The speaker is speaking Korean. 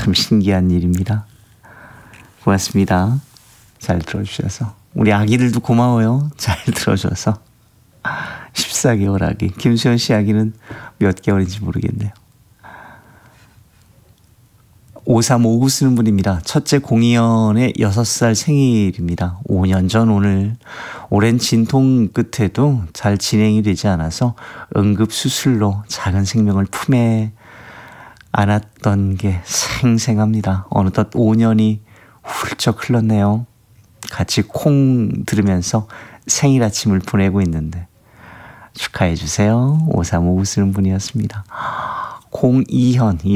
참 신기한 일입니다. 고맙습니다. 잘 들어주셔서. 우리 아기들도 고마워요. 잘 들어줘서. 14개월 아기. 김수현 씨 아기는 몇 개월인지 모르겠네요. 5359 쓰는 분입니다. 첫째 공이연의 6살 생일입니다. 5년 전 오늘 오랜 진통 끝에도 잘 진행이 되지 않아서 응급수술로 작은 생명을 품에 안았던 게 생생합니다. 어느덧 5년이 훌쩍 흘렀네요. 같이 콩 들으면서 생일 아침을 보내고 있는데 축하해 주세요. 5359 쓰는 분이었습니다. 공이현